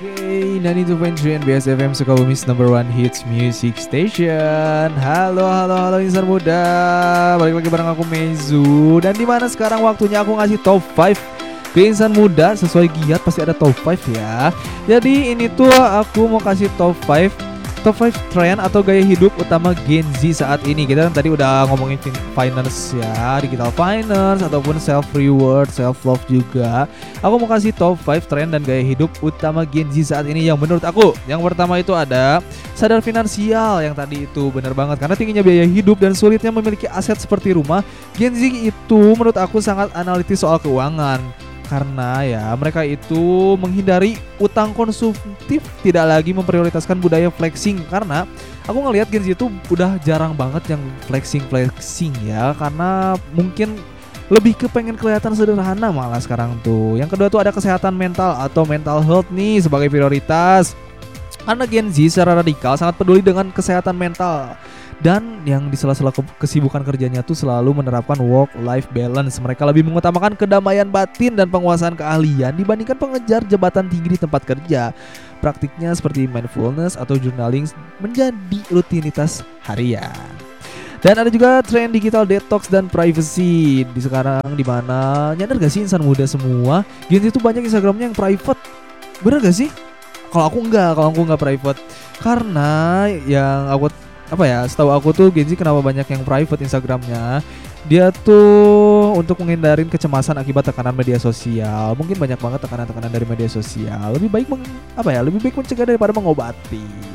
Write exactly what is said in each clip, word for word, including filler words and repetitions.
Oke, sembilan puluh tujuh tiga B S F M Sukabumi's number one hits music station. Halo, halo, halo insan muda. Balik lagi bareng aku Mezu. Dan di mana sekarang waktunya aku ngasih top lima ke insan muda. Sesuai giat pasti ada top lima ya. Jadi ini tuh aku mau kasih top lima Top lima trend atau gaya hidup utama Gen Z saat ini. Kita kan tadi udah ngomongin finance ya, digital finance ataupun self reward, self love juga. Aku mau kasih top lima trend dan gaya hidup utama Gen Z saat ini yang menurut aku. Yang pertama itu ada sadar finansial, yang tadi itu benar banget. Karena tingginya biaya hidup dan sulitnya memiliki aset seperti rumah, Gen Z itu menurut aku sangat analitis soal keuangan. Karena ya mereka itu menghindari utang konsumtif, tidak lagi memprioritaskan budaya flexing. Karena aku ngelihat Gen Z itu udah jarang banget yang flexing-flexing ya. Karena mungkin lebih ke pengen kelihatan sederhana malah sekarang tuh. Yang kedua tuh ada kesehatan mental atau mental health nih sebagai prioritas. Karena Gen Z secara radikal sangat peduli dengan kesehatan mental. Dan yang di sela-sela kesibukan kerjanya tuh selalu menerapkan work-life balance. Mereka lebih mengutamakan kedamaian batin dan penguasaan keahlian dibandingkan pengejar jabatan tinggi di tempat kerja. Praktiknya seperti mindfulness atau journaling menjadi rutinitas harian. Dan ada juga tren digital detox dan privacy di sekarang, di mana nyadar gak sih insan muda semua, Gen Z itu banyak Instagramnya yang private. Bener gak sih? Kalau aku enggak, kalau aku enggak private. Karena yang aku apa ya, setahu aku tuh Gen Z kenapa banyak yang private Instagramnya, dia tuh untuk menghindarin kecemasan akibat tekanan media sosial. Mungkin banyak banget tekanan-tekanan dari media sosial. Lebih baik meng, apa ya lebih baik mencegah daripada mengobati.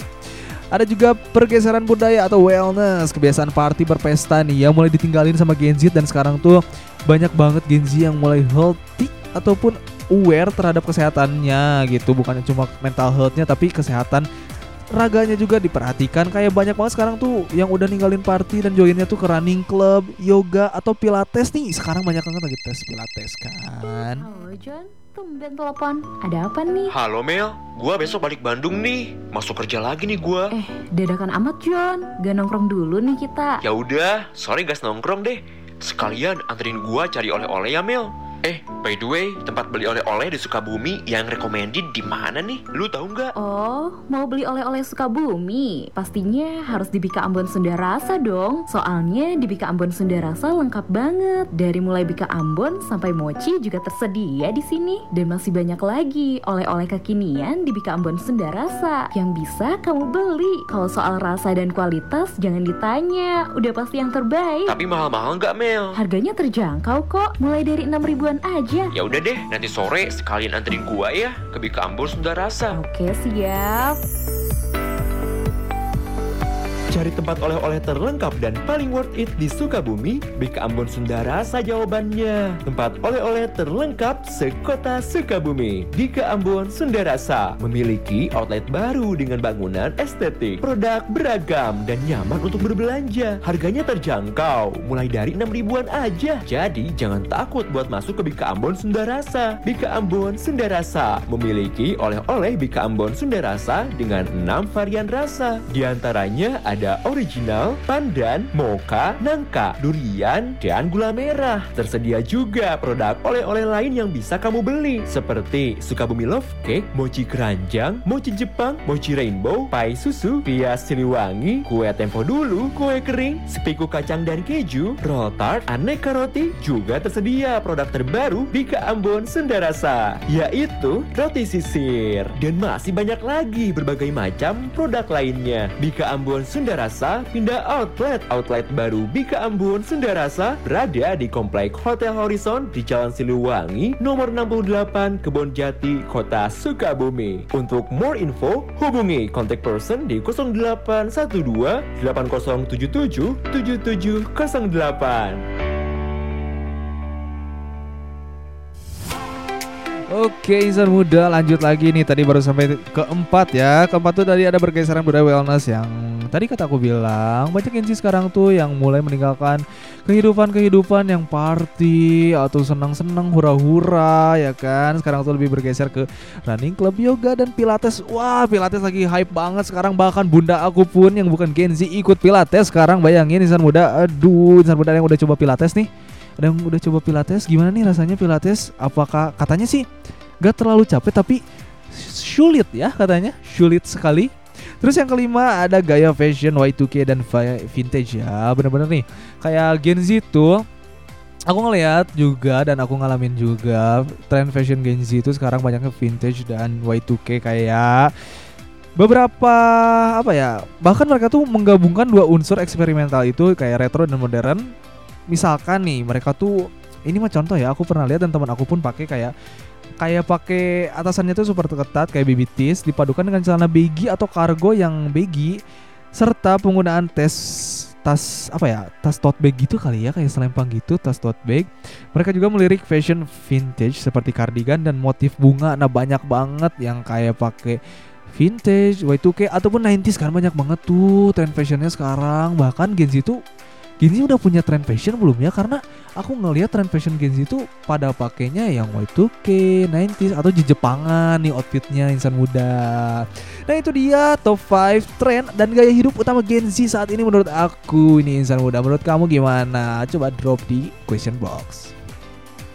Ada juga pergeseran budaya atau wellness, kebiasaan party berpesta nih yang mulai ditinggalin sama Gen Z. Dan sekarang tuh banyak banget Gen Z yang mulai healthy ataupun aware terhadap kesehatannya gitu. Bukannya cuma mental health-nya tapi kesehatan raganya juga diperhatikan. Kayak banyak banget sekarang tuh yang udah ninggalin party dan joinnya tuh ke running club, yoga atau pilates nih. Sekarang banyak banget lagi tes pilates kan. Halo John, tumben telepon. Ada apa nih? Halo Mel, gua besok balik Bandung nih. Masuk kerja lagi nih gua. Eh, dadakan amat John. Gak nongkrong dulu nih kita. Ya udah, sorry gas nongkrong deh. Sekalian anterin gua cari oleh-oleh ya Mel. Eh, by the way, tempat beli oleh-oleh di Sukabumi yang recommended di mana nih? Lu tahu nggak? Oh, mau beli oleh-oleh Sukabumi? Pastinya harus di Bika Ambon Sunda Rasa dong. Soalnya di Bika Ambon Sunda Rasa lengkap banget. Dari mulai Bika Ambon sampai mochi juga tersedia di sini. Dan masih banyak lagi oleh-oleh kekinian di Bika Ambon Sunda Rasa yang bisa kamu beli. Kalau soal rasa dan kualitas jangan ditanya, udah pasti yang terbaik. Tapi mahal-mahal nggak Mel? Harganya terjangkau kok, mulai dari enam ribuan aja. Ya udah deh, nanti sore sekalian anterin gua ya ke Bika Ambon Sunda Rasa. Oke, siap. Cari tempat oleh-oleh terlengkap dan paling worth it di Sukabumi, Bika Ambon Sunda Rasa jawabannya. Tempat oleh-oleh terlengkap sekota Sukabumi. Bika Ambon Sunda Rasa memiliki outlet baru dengan bangunan estetik, produk beragam dan nyaman untuk berbelanja. Harganya terjangkau, mulai dari enam ribuan aja. Jadi jangan takut buat masuk ke Bika Ambon Sunda Rasa. Bika Ambon Sunda Rasa memiliki oleh-oleh Bika Ambon Sunda Rasa dengan enam varian rasa. Di antaranya ada original, pandan, mocha, nangka, durian, dan gula merah. Tersedia juga produk oleh-oleh lain yang bisa kamu beli seperti Sukabumi Love Cake, mochi keranjang, mochi Jepang, mochi rainbow, pai susu, pias siliwangi, kue tempo dulu, kue kering, sepiku kacang dan keju, roll tart, aneka roti. Juga tersedia produk terbaru Bika Ambon Sunda Rasa, yaitu roti sisir. Dan masih banyak lagi berbagai macam produk lainnya. Bika Ambon Sunda Rasa pindah outlet. Outlet baru Bika Ambon Sunda Rasa berada di Komplek Hotel Horizon di Jalan Siliwangi nomor enam puluh delapan Kebon Jati, Kota Sukabumi. Untuk more info hubungi contact person di nol delapan satu dua delapan nol tujuh tujuh tujuh tujuh nol delapan. Oke insan muda, lanjut lagi nih. Tadi baru sampai keempat ya. Keempat tuh tadi ada bergeseran budaya wellness, yang tadi kata aku bilang banyak Gen Z sekarang tuh yang mulai meninggalkan kehidupan-kehidupan yang party atau senang-senang hura-hura ya kan. Sekarang tuh lebih bergeser ke running club, yoga dan pilates. Wah, pilates lagi hype banget sekarang. Bahkan bunda aku pun yang bukan Gen Z ikut pilates sekarang. Bayangin insan muda. Aduh, insan muda yang udah coba pilates nih. Ada yang udah coba pilates, gimana nih rasanya pilates? Apakah katanya sih gak terlalu capek tapi sulit ya katanya, sulit sekali. Terus yang kelima ada gaya fashion Y two K dan vintage ya, bener-bener nih kayak Gen Z tuh. Aku ngeliat juga dan aku ngalamin juga tren fashion Gen Z itu sekarang banyaknya vintage dan Y two K, kayak beberapa apa ya, bahkan mereka tuh menggabungkan dua unsur eksperimental itu kayak retro dan modern. Misalkan nih mereka tuh, ini mah contoh ya, aku pernah lihat dan teman aku pun pakai kayak kayak pakai atasannya tuh super ketat kayak baby tees dipadukan dengan celana baggy atau cargo yang baggy serta penggunaan tes tas apa ya, tas tote bag gitu kali ya, kayak selempang gitu, tas tote bag. Mereka juga melirik fashion vintage seperti cardigan dan motif bunga. Nah banyak banget yang kayak pakai vintage, Y two K ataupun sembilan puluhan kan, banyak banget tuh tren fashionnya sekarang. Bahkan Gen Z tuh Gen Z udah punya tren fashion belum ya? Karena aku ngelihat tren fashion Gen Z itu pada pakainya yang Y two K, sembilan puluhan atau Jepangan nih outfitnya insan muda. Nah itu dia top lima tren dan gaya hidup utama Gen Z saat ini menurut aku ini insan muda. Menurut kamu gimana? Coba drop di question box.